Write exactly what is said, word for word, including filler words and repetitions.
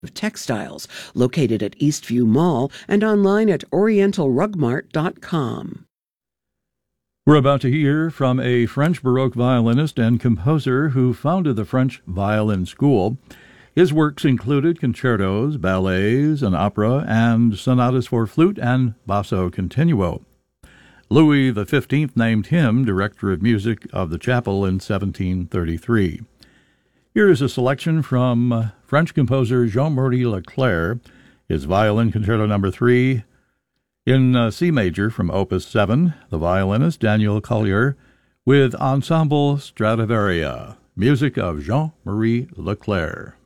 Textiles, located at Eastview Mall and online at oriental rug mart dot com. We're about to hear from a French Baroque violinist and composer who founded the French Violin School. His works included concertos, ballets, an opera, and sonatas for flute and basso continuo. Louis the fifteenth named him director of music of the chapel in seventeen thirty-three. Here is a selection from French composer Jean-Marie Leclair, his Violin Concerto Number three, in uh, C major from Opus seven, the violinist Daniel Collier, with Ensemble Stradivaria, music of Jean-Marie Leclair.